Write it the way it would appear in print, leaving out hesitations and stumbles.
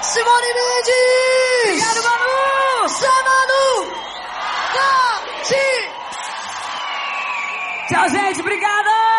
Simone Mendes! Obrigado, Manu! Zé Manu! Tati! Tchau, gente. Obrigada!